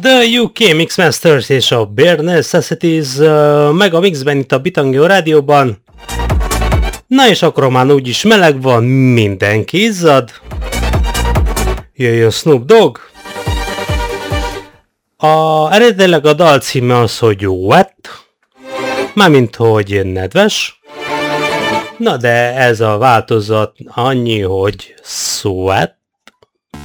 The UK Mix Masters és a Bare Necessities meg a mixben itt a Bitangio rádióban. Na és akkor már úgyis meleg van, mindenki izzad. Jöjjön Snoop Dogg. Eredetileg a dal címe az, hogy Wet, mármint hogy nedves. Na de ez a változat annyi, hogy Sweat.